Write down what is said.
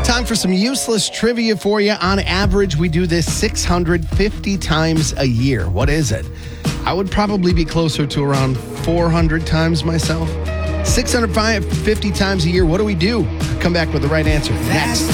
Time for some useless trivia for you. On average, we do this 650 times a year. What is it? I would probably be closer to around 400 times myself. 650 times a year. What do we do? Come back with the right answer next.